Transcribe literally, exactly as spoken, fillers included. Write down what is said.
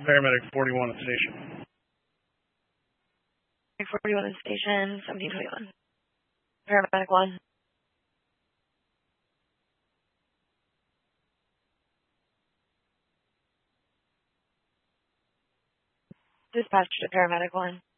Paramedic forty-one at station. forty-one at station, seventeen twenty-one. Paramedic one. Dispatch to Paramedic one.